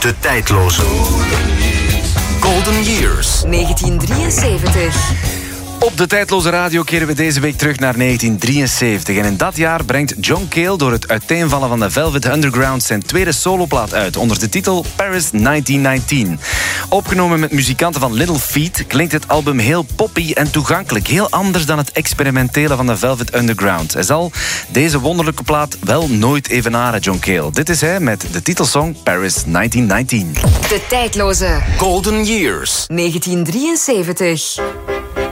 De tijdloze Golden Years. 1973. Op de tijdloze radio keren we deze week terug naar 1973. En in dat jaar brengt John Cale door het uiteenvallen van de Velvet Underground zijn tweede soloplaat uit onder de titel Paris 1919. Opgenomen met muzikanten van Little Feat klinkt het album heel poppy en toegankelijk. Heel anders dan het experimentele van de Velvet Underground. Hij zal deze wonderlijke plaat wel nooit evenaren, John Cale. Dit is hij met de titelsong Paris 1919. De tijdloze Golden Years. 1973.